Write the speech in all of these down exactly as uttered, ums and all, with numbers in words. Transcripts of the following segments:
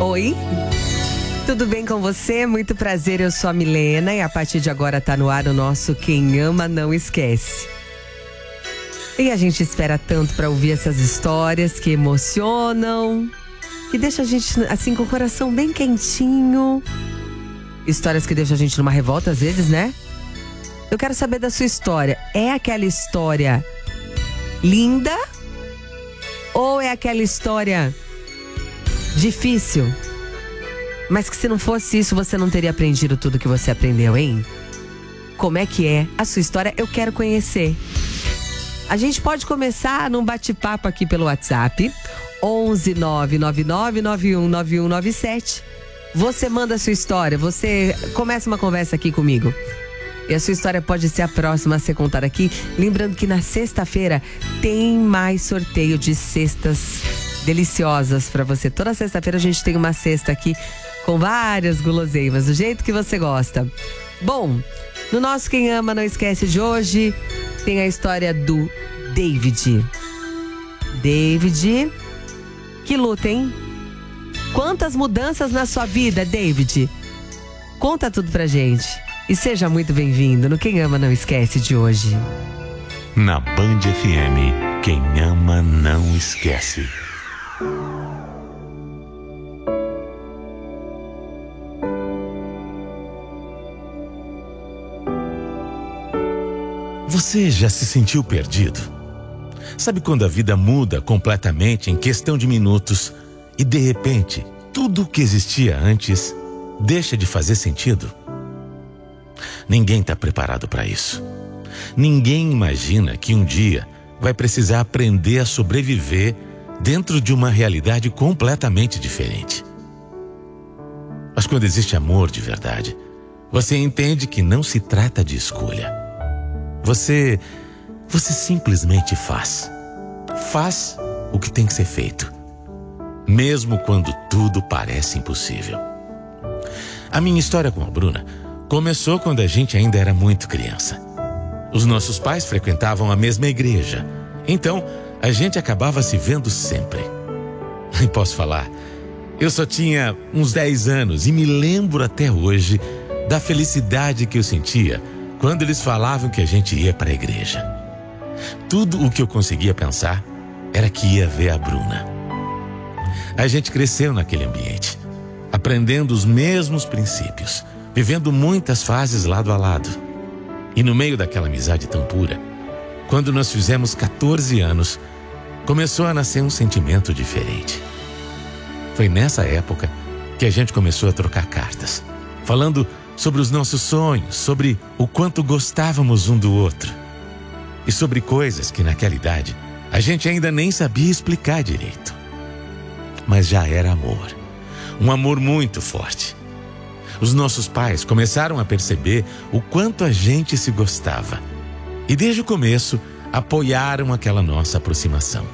Oi, tudo bem com você? Muito prazer, eu sou a Milena e a partir de agora tá no ar o nosso Quem Ama Não Esquece. E a gente espera tanto pra ouvir essas histórias que emocionam, que deixa a gente assim com o coração bem quentinho. Histórias que deixam a gente numa revolta às vezes, né? Eu quero saber da sua história. É aquela história linda ou é aquela história difícil, mas que se não fosse isso você não teria aprendido tudo que você aprendeu, hein? Como é que é a sua história? Eu quero conhecer. A gente pode começar num bate-papo aqui pelo WhatsApp onze nove nove nove nove um nove um nove sete. Você manda a sua história, você começa uma conversa aqui comigo. E a sua história pode ser a próxima a ser contada aqui. Lembrando que na sexta-feira tem mais sorteio de cestas deliciosas pra você. Toda sexta-feira a gente tem uma cesta aqui com várias guloseimas, do jeito que você gosta. Bom, no nosso Quem Ama Não Esquece de hoje, tem a história do David. David, que luta, hein? Quantas mudanças na sua vida, David? Conta tudo pra gente. E seja muito bem-vindo no Quem Ama Não Esquece de hoje. Na Band F M, quem ama não esquece. Você já se sentiu perdido? Sabe quando a vida muda completamente em questão de minutos e de repente tudo o que existia antes deixa de fazer sentido? Ninguém está preparado para isso. Ninguém imagina que um dia vai precisar aprender a sobreviver dentro de uma realidade completamente diferente. Mas quando existe amor de verdade, você entende que não se trata de escolha. Você, você simplesmente faz. Faz o que tem que ser feito, mesmo quando tudo parece impossível. A minha história com a Bruna começou quando a gente ainda era muito criança. Os nossos pais frequentavam a mesma igreja, então a gente acabava se vendo sempre. E posso falar, eu só tinha uns dez anos e me lembro até hoje da felicidade que eu sentia quando eles falavam que a gente ia para a igreja. Tudo o que eu conseguia pensar era que ia ver a Bruna. A gente cresceu naquele ambiente, aprendendo os mesmos princípios, vivendo muitas fases lado a lado. E no meio daquela amizade tão pura, quando nós fizemos catorze anos, começou a nascer um sentimento diferente. Foi nessa época que a gente começou a trocar cartas, falando sobre os nossos sonhos, sobre o quanto gostávamos um do outro e sobre coisas que naquela idade a gente ainda nem sabia explicar direito. Mas já era amor, um amor muito forte. Os nossos pais começaram a perceber o quanto a gente se gostava e desde o começo apoiaram aquela nossa aproximação.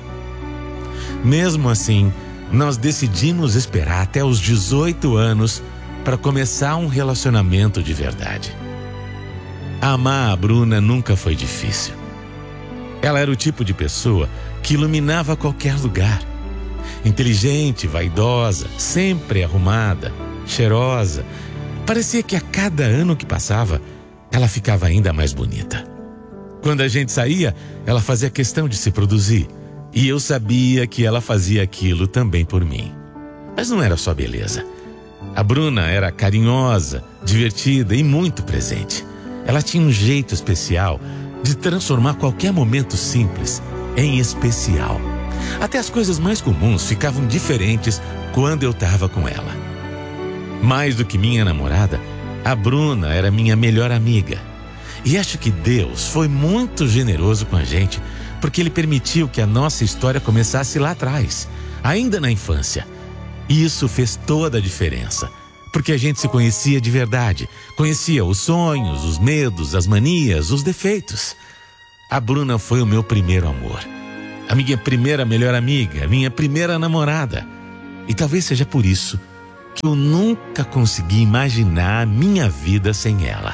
Mesmo assim, nós decidimos esperar até os dezoito anos para começar um relacionamento de verdade. Amar a Bruna nunca foi difícil. Ela era o tipo de pessoa que iluminava qualquer lugar. Inteligente, vaidosa, sempre arrumada, cheirosa. Parecia que a cada ano que passava, ela ficava ainda mais bonita. Quando a gente saía, ela fazia questão de se produzir. E eu sabia que ela fazia aquilo também por mim. Mas não era só beleza. A Bruna era carinhosa, divertida e muito presente. Ela tinha um jeito especial de transformar qualquer momento simples em especial. Até as coisas mais comuns ficavam diferentes quando eu estava com ela. Mais do que minha namorada, a Bruna era minha melhor amiga. E acho que Deus foi muito generoso com a gente, porque Ele permitiu que a nossa história começasse lá atrás, ainda na infância. E isso fez toda a diferença, porque a gente se conhecia de verdade, conhecia os sonhos, os medos, as manias, os defeitos. A Bruna foi o meu primeiro amor, a minha primeira melhor amiga, a minha primeira namorada. E talvez seja por isso que eu nunca consegui imaginar a minha vida sem ela.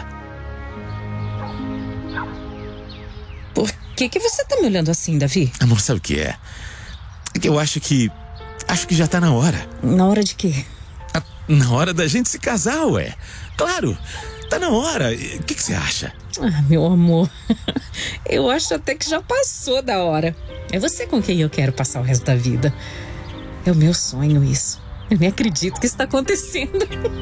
Por que que você tá me olhando assim, Davi? Amor, sabe o que é? É que eu acho que... Acho que já tá na hora. Na hora de quê? Na hora da gente se casar, ué. Claro, tá na hora. O que que você acha? Ah, meu amor, eu acho até que já passou da hora. É você com quem eu quero passar o resto da vida. É o meu sonho isso. Eu nem acredito que isso está acontecendo.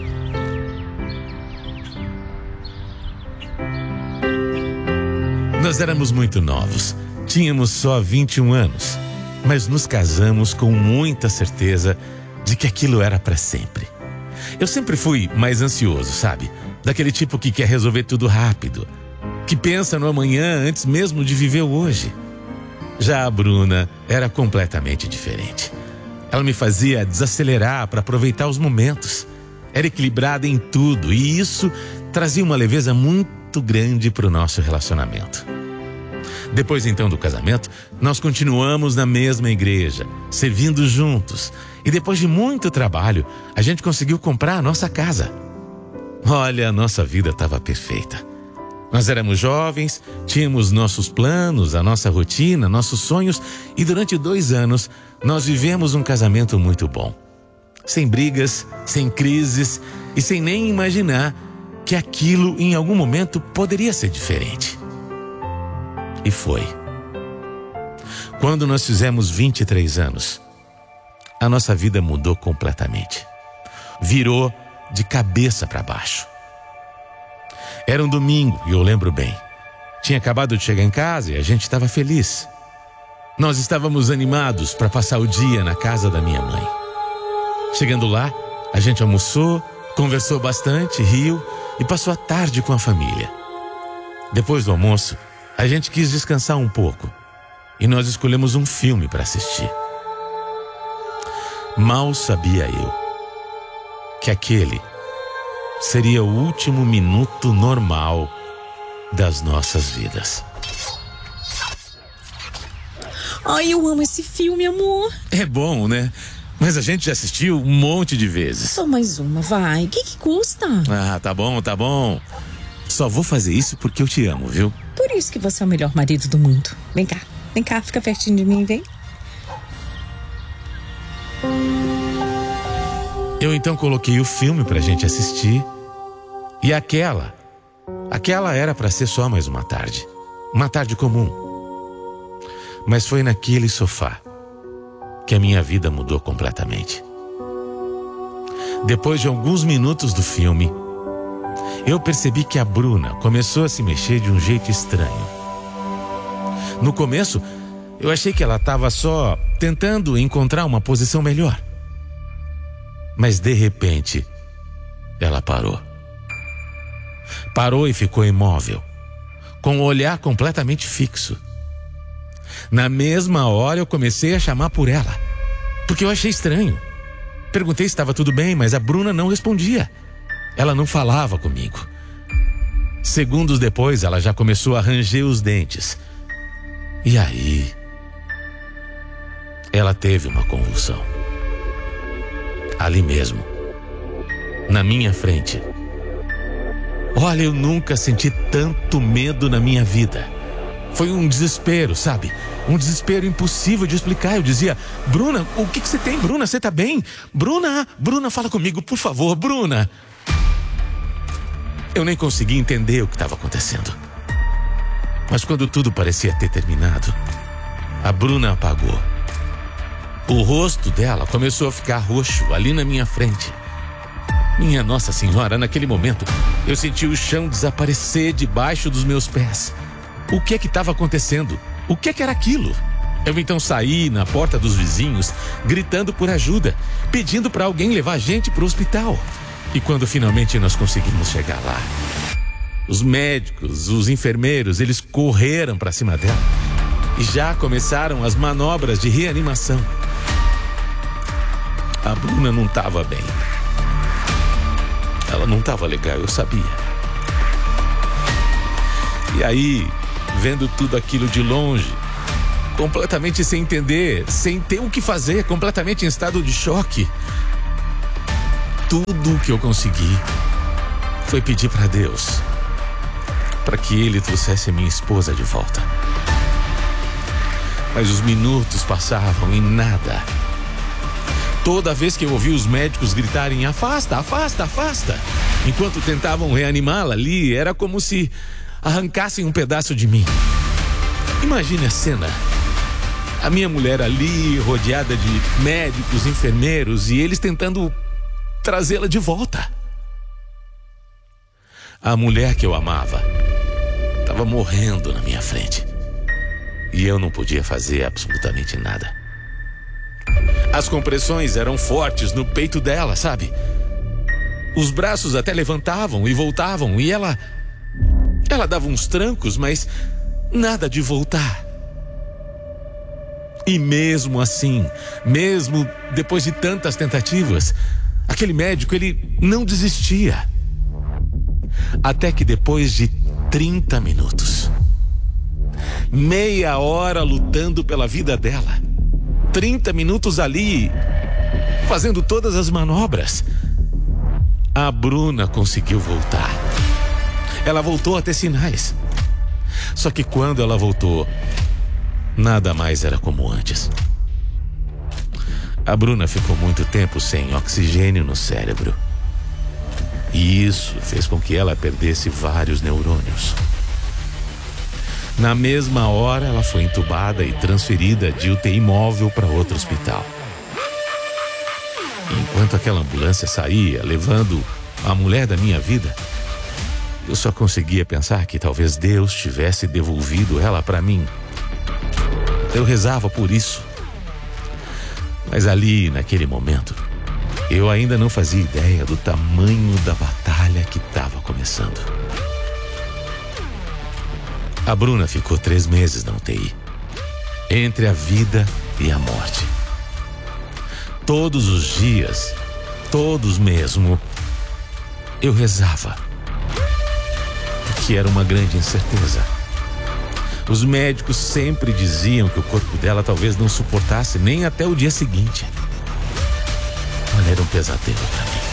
Nós éramos muito novos. Tínhamos só vinte e um anos. Mas nos casamos com muita certeza de que aquilo era para sempre. Eu sempre fui mais ansioso, sabe? Daquele tipo que quer resolver tudo rápido. Que pensa no amanhã antes mesmo de viver o hoje. Já a Bruna era completamente diferente. Ela me fazia desacelerar para aproveitar os momentos. Era equilibrada em tudo e isso trazia uma leveza muito grande para o nosso relacionamento. Depois então do casamento, nós continuamos na mesma igreja, servindo juntos. E depois de muito trabalho, a gente conseguiu comprar a nossa casa. Olha, a nossa vida estava perfeita. Nós éramos jovens, tínhamos nossos planos, a nossa rotina, nossos sonhos e durante dois anos nós vivemos um casamento muito bom. Sem brigas, sem crises e sem nem imaginar que aquilo em algum momento poderia ser diferente. E foi. Quando nós fizemos vinte e três anos, a nossa vida mudou completamente. Virou de cabeça para baixo. Era um domingo e eu lembro bem. Tinha acabado de chegar em casa e a gente estava feliz. Nós estávamos animados para passar o dia na casa da minha mãe. Chegando lá, a gente almoçou, conversou bastante, riu e passou a tarde com a família. Depois do almoço, a gente quis descansar um pouco e nós escolhemos um filme para assistir. Mal sabia eu que aquele seria o último minuto normal das nossas vidas. Ai, eu amo esse filme, amor. É bom, né? Mas a gente já assistiu um monte de vezes. Só mais uma, vai. O que que custa? Ah, tá bom, tá bom. Só vou fazer isso porque eu te amo, viu? Por isso que você é o melhor marido do mundo. Vem cá, vem cá, fica pertinho de mim, vem. Eu então coloquei o filme pra gente assistir. E aquela, aquela era pra ser só mais uma tarde. Uma tarde comum. Mas foi naquele sofá que a minha vida mudou completamente. Depois de alguns minutos do filme, eu percebi que a Bruna começou a se mexer de um jeito estranho. No começo, eu achei que ela estava só tentando encontrar uma posição melhor. Mas de repente, ela parou. Parou e ficou imóvel, com o olhar completamente fixo. Na mesma hora eu comecei a chamar por ela, porque eu achei estranho. Perguntei se estava tudo bem, mas a Bruna não respondia. Ela não falava comigo. Segundos depois, ela já começou a ranger os dentes. E aí, ela teve uma convulsão. Ali mesmo, na minha frente. Olha, eu nunca senti tanto medo na minha vida. Foi um desespero, sabe? Um desespero impossível de explicar. Eu dizia, Bruna, o que que você tem? Bruna, você tá bem? Bruna, Bruna, fala comigo, por favor, Bruna. Eu nem consegui entender o que estava acontecendo. Mas quando tudo parecia ter terminado, a Bruna apagou. O rosto dela começou a ficar roxo ali na minha frente. Minha Nossa Senhora, naquele momento, eu senti o chão desaparecer debaixo dos meus pés. O que é que estava acontecendo? O que é que era aquilo? Eu então saí na porta dos vizinhos, gritando por ajuda, pedindo para alguém levar a gente para o hospital. E quando finalmente nós conseguimos chegar lá, os médicos, os enfermeiros, eles correram para cima dela e já começaram as manobras de reanimação. A Bruna não estava bem. Ela não estava legal, eu sabia. E aí, vendo tudo aquilo de longe, completamente sem entender, sem ter o que fazer, completamente em estado de choque, tudo o que eu consegui foi pedir para Deus para que Ele trouxesse a minha esposa de volta. Mas os minutos passavam e nada. Toda vez que eu ouvi os médicos gritarem afasta, afasta, afasta, enquanto tentavam reanimá-la ali, era como se arrancassem um pedaço de mim. Imagine a cena. A minha mulher ali, rodeada de médicos, enfermeiros, e eles tentando trazê-la de volta. A mulher que eu amava estava morrendo na minha frente. E eu não podia fazer absolutamente nada. As compressões eram fortes no peito dela, sabe? Os braços até levantavam e voltavam, e ela... Ela dava uns trancos, mas nada de voltar. E mesmo assim, mesmo depois de tantas tentativas, aquele médico, ele não desistia. Até que depois de trinta minutos, meia hora lutando pela vida dela, trinta minutos ali, fazendo todas as manobras, a Bruna conseguiu voltar. Ela voltou a ter sinais. Só que quando ela voltou, nada mais era como antes. A Bruna ficou muito tempo sem oxigênio no cérebro. E isso fez com que ela perdesse vários neurônios. Na mesma hora, ela foi entubada e transferida de U T I móvel para outro hospital. Enquanto aquela ambulância saía, levando a mulher da minha vida, eu só conseguia pensar que talvez Deus tivesse devolvido ela para mim. Eu rezava por isso. Mas ali, naquele momento, eu ainda não fazia ideia do tamanho da batalha que estava começando. A Bruna ficou três meses na U T I, entre a vida e a morte. Todos os dias, todos mesmo, eu rezava, porque era uma grande incerteza. Os médicos sempre diziam que o corpo dela talvez não suportasse nem até o dia seguinte. Olha, era um pesadelo para mim.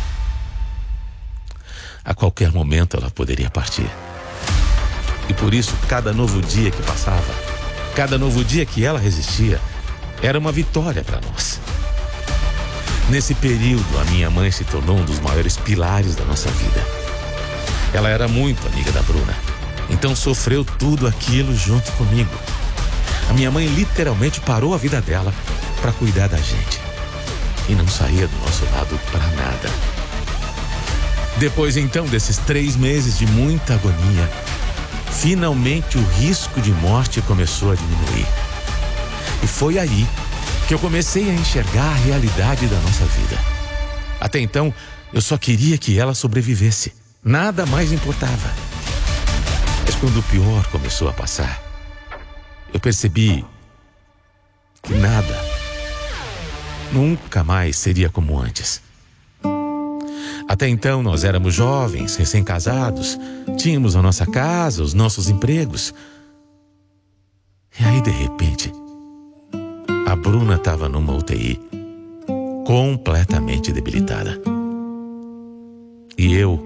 A qualquer momento ela poderia partir. E por isso, cada novo dia que passava, cada novo dia que ela resistia, era uma vitória para nós. Nesse período, a minha mãe se tornou um dos maiores pilares da nossa vida. Ela era muito amiga da Bruna, então sofreu tudo aquilo junto comigo. A minha mãe literalmente parou a vida dela para cuidar da gente. E não saía do nosso lado para nada. Depois então desses três meses de muita agonia, finalmente o risco de morte começou a diminuir. E foi aí que eu comecei a enxergar a realidade da nossa vida. Até então, eu só queria que ela sobrevivesse. Nada mais importava. Mas quando o pior começou a passar, eu percebi que nada, nunca mais seria como antes. Até então nós éramos jovens, recém-casados, tínhamos a nossa casa, os nossos empregos. E aí, de repente, a Bruna estava numa U T I, completamente debilitada. E eu,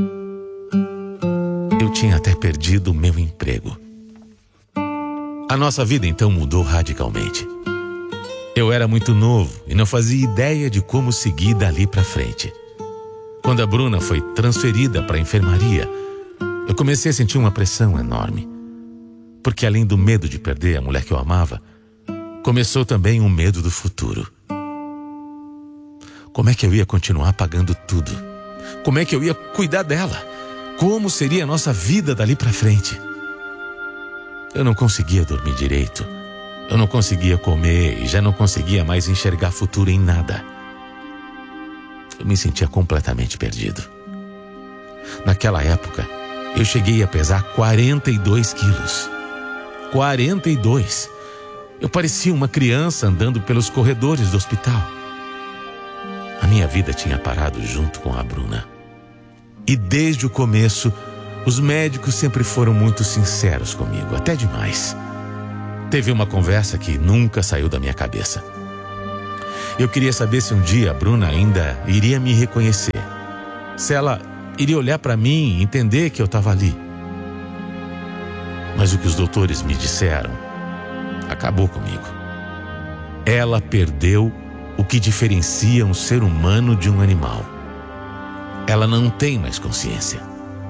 eu tinha até perdido o meu emprego. A nossa vida então mudou radicalmente. Eu era muito novo e não fazia ideia de como seguir dali para frente. Quando a Bruna foi transferida para a enfermaria, eu comecei a sentir uma pressão enorme. Porque além do medo de perder a mulher que eu amava, começou também um medo do futuro. Como é que eu ia continuar pagando tudo? Como é que eu ia cuidar dela? Como seria a nossa vida dali para frente? Eu não conseguia dormir direito. Eu não conseguia comer e já não conseguia mais enxergar futuro em nada. Eu me sentia completamente perdido. Naquela época, eu cheguei a pesar quarenta e dois quilos. quarenta e dois. Eu parecia uma criança andando pelos corredores do hospital. A minha vida tinha parado junto com a Bruna. E desde o começo, os médicos sempre foram muito sinceros comigo, até demais. Teve uma conversa que nunca saiu da minha cabeça. Eu queria saber se um dia a Bruna ainda iria me reconhecer. Se ela iria olhar para mim e entender que eu estava ali. Mas o que os doutores me disseram acabou comigo. Ela perdeu o que diferencia um ser humano de um animal. Ela não tem mais consciência.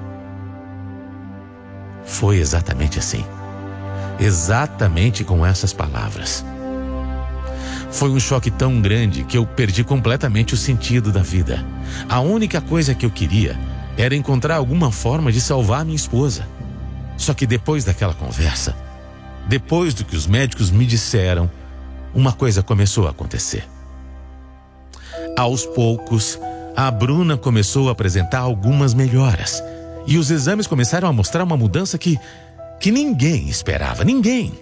Foi exatamente assim. Exatamente com essas palavras. Foi um choque tão grande que eu perdi completamente o sentido da vida. A única coisa que eu queria era encontrar alguma forma de salvar minha esposa. Só que depois daquela conversa, depois do que os médicos me disseram, uma coisa começou a acontecer. Aos poucos, a Bruna começou a apresentar algumas melhoras. E os exames começaram a mostrar uma mudança que, que ninguém esperava, ninguém.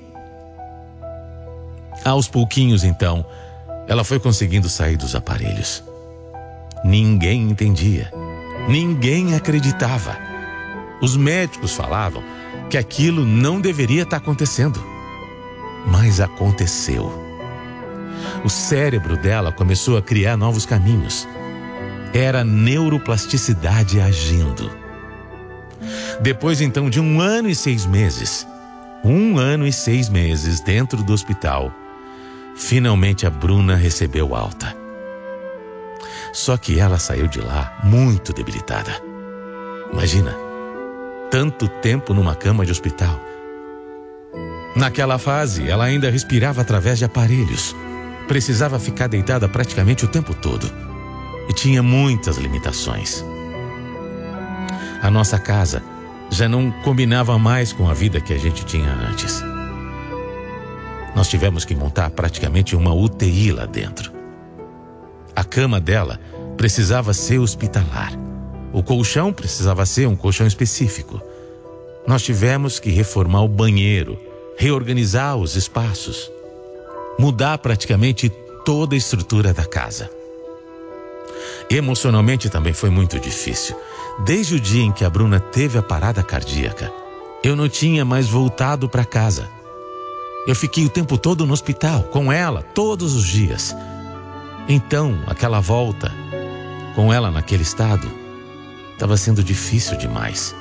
Aos pouquinhos, então, ela foi conseguindo sair dos aparelhos. Ninguém entendia, ninguém acreditava. Os médicos falavam que aquilo não deveria estar acontecendo. Mas aconteceu. O cérebro dela começou a criar novos caminhos. Era neuroplasticidade agindo. Depois então de um ano e seis meses, um ano e seis meses dentro do hospital, finalmente a Bruna recebeu alta. Só que ela saiu de lá muito debilitada. Imagina, tanto tempo numa cama de hospital. Naquela fase, ela ainda respirava através de aparelhos. Precisava ficar deitada praticamente o tempo todo. E tinha muitas limitações. A nossa casa já não combinava mais com a vida que a gente tinha antes. Nós tivemos que montar praticamente uma U T I lá dentro. A cama dela precisava ser hospitalar. O colchão precisava ser um colchão específico. Nós tivemos que reformar o banheiro, reorganizar os espaços, mudar praticamente toda a estrutura da casa. Emocionalmente também foi muito difícil. Desde o dia em que a Bruna teve a parada cardíaca, eu não tinha mais voltado para casa. Eu fiquei o tempo todo no hospital, com ela, todos os dias. Então, aquela volta, com ela naquele estado, estava sendo difícil demais.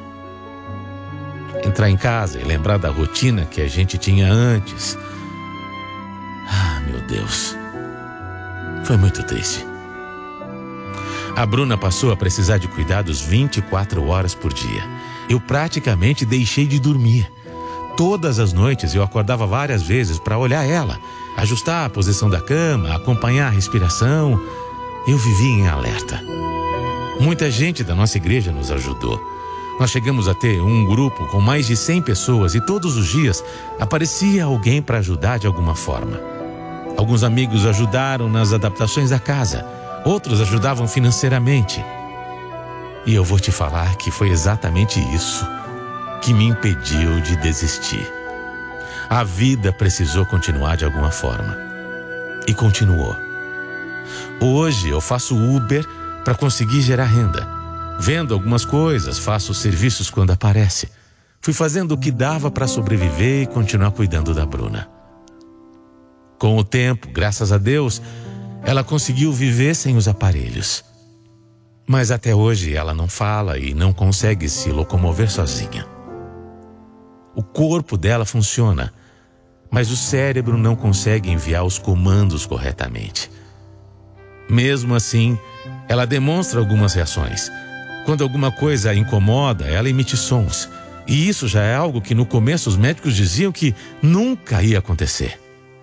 Entrar em casa e lembrar da rotina que a gente tinha antes. Ah, meu Deus. Foi muito triste. A Bruna passou a precisar de cuidados vinte e quatro horas por dia. Eu praticamente deixei de dormir. Todas as noites eu acordava várias vezes para olhar ela, ajustar a posição da cama, acompanhar a respiração. Eu vivia em alerta. Muita gente da nossa igreja nos ajudou. Nós chegamos a ter um grupo com mais de cem pessoas e todos os dias aparecia alguém para ajudar de alguma forma. Alguns amigos ajudaram nas adaptações da casa. Outros ajudavam financeiramente. E eu vou te falar que foi exatamente isso que me impediu de desistir. A vida precisou continuar de alguma forma. E continuou. Hoje eu faço Uber para conseguir gerar renda. Vendo algumas coisas, faço serviços quando aparece. Fui fazendo o que dava para sobreviver e continuar cuidando da Bruna. Com o tempo, graças a Deus, ela conseguiu viver sem os aparelhos. Mas até hoje ela não fala e não consegue se locomover sozinha. O corpo dela funciona, mas o cérebro não consegue enviar os comandos corretamente. Mesmo assim, ela demonstra algumas reações. Quando alguma coisa a incomoda, ela emite sons. E isso já é algo que no começo os médicos diziam que nunca ia acontecer.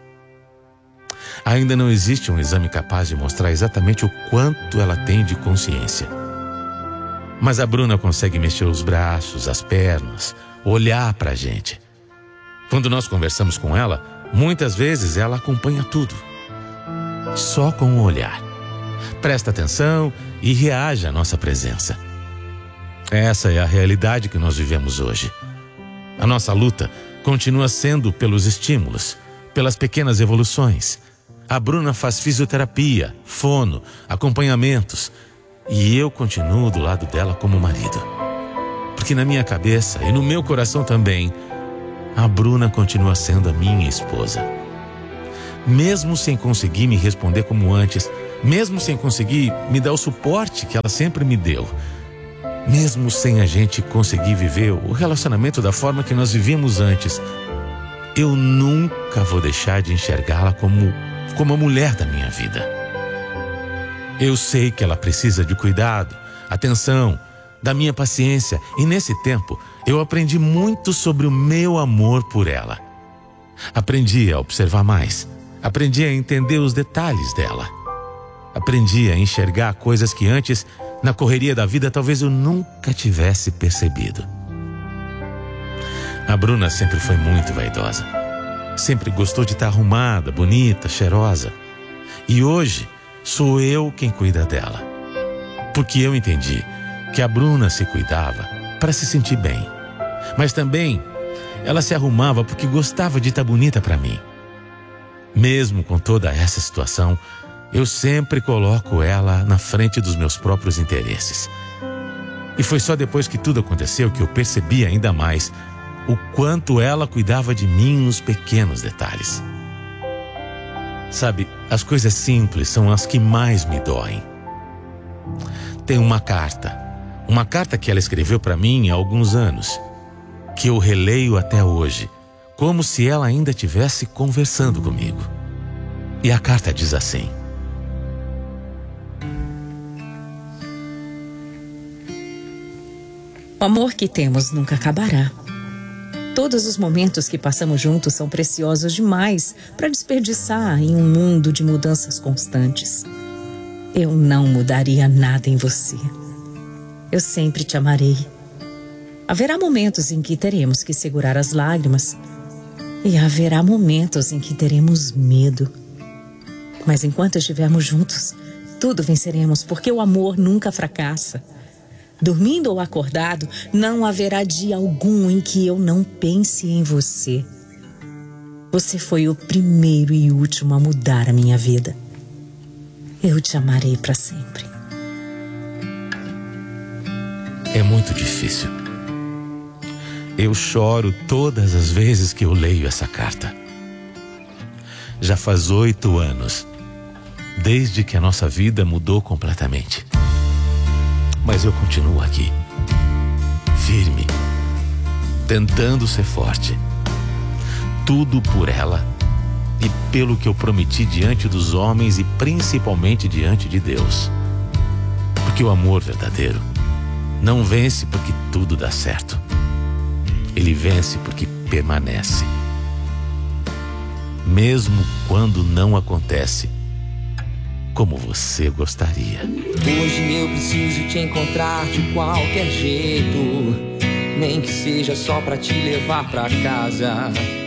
Ainda não existe um exame capaz de mostrar exatamente o quanto ela tem de consciência. Mas a Bruna consegue mexer os braços, as pernas, olhar pra gente. Quando nós conversamos com ela, muitas vezes ela acompanha tudo. Só com o olhar. Presta atenção e reage à nossa presença. Essa é a realidade que nós vivemos hoje. A nossa luta continua sendo pelos estímulos, pelas pequenas evoluções. A Bruna faz fisioterapia, fono, acompanhamentos. E eu continuo do lado dela como marido. Porque na minha cabeça e no meu coração também, a Bruna continua sendo a minha esposa. Mesmo sem conseguir me responder como antes, mesmo sem conseguir me dar o suporte que ela sempre me deu, mesmo sem a gente conseguir viver o relacionamento da forma que nós vivíamos antes, eu nunca vou deixar de enxergá-la como como a mulher da minha vida. Eu sei que ela precisa de cuidado, atenção, da minha paciência, e nesse tempo eu aprendi muito sobre o meu amor por ela. Aprendi a observar mais, aprendi a entender os detalhes dela. Aprendi a enxergar coisas que antes, na correria da vida, talvez eu nunca tivesse percebido. A Bruna sempre foi muito vaidosa. Sempre gostou de estar arrumada, bonita, cheirosa. E hoje sou eu quem cuida dela. Porque eu entendi que a Bruna se cuidava para se sentir bem. Mas também ela se arrumava porque gostava de estar bonita para mim. Mesmo com toda essa situação, eu sempre coloco ela na frente dos meus próprios interesses. E foi só depois que tudo aconteceu que eu percebi ainda mais o quanto ela cuidava de mim nos pequenos detalhes. Sabe, as coisas simples são as que mais me doem. Tem uma carta, uma carta que ela escreveu para mim há alguns anos, que eu releio até hoje, como se ela ainda estivesse conversando comigo. E a carta diz assim: o amor que temos nunca acabará. Todos os momentos que passamos juntos são preciosos demais para desperdiçar em um mundo de mudanças constantes. Eu não mudaria nada em você. Eu sempre te amarei. Haverá momentos em que teremos que segurar as lágrimas e haverá momentos em que teremos medo. Mas enquanto estivermos juntos, tudo venceremos, porque o amor nunca fracassa. Dormindo ou acordado, não haverá dia algum em que eu não pense em você. Você foi o primeiro e último a mudar a minha vida. Eu te amarei para sempre. É muito difícil. Eu choro todas as vezes que eu leio essa carta. Já faz oito anos, desde que a nossa vida mudou completamente. Mas eu continuo aqui, firme, tentando ser forte. Tudo por ela e pelo que eu prometi diante dos homens e principalmente diante de Deus. Porque o amor verdadeiro não vence porque tudo dá certo. Ele vence porque permanece. Mesmo quando não acontece como você gostaria. Hoje eu preciso te encontrar de qualquer jeito, nem que seja só pra te levar pra casa.